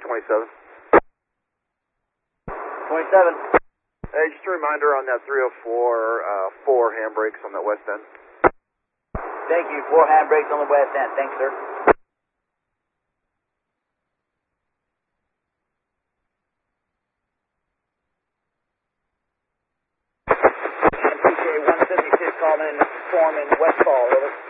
27. 27. Hey, just a reminder on that 304, 4 handbrakes on that west end. Thank you. 4 handbrakes on the west end. Thanks, sir. MPJ 176 calling in, Foreman, West Fall, over.